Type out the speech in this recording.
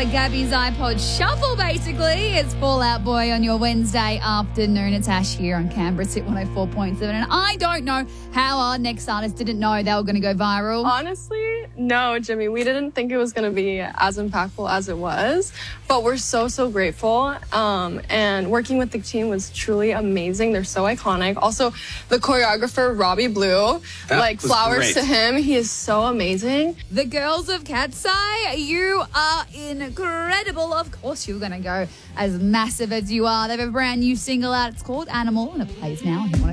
Gabby's iPod shuffle, basically. It's Fall Out Boy on your Wednesday afternoon. It's Ash here on Canberra's Hit 104.7. And I don't know how our next artist didn't know they were going to go viral. Honestly, no, Jimmy. We didn't think it was going to be as impactful as it was. But we're so grateful. And working with the team was truly amazing. They're so iconic. Also, the choreographer, Robbie Blue, flowers to him. He is so amazing. The girls of Cat's Eye, you are incredible. Of course, you're going to go as massive as you are. They have a brand new single out. It's called Animal, and it plays now on 104.7.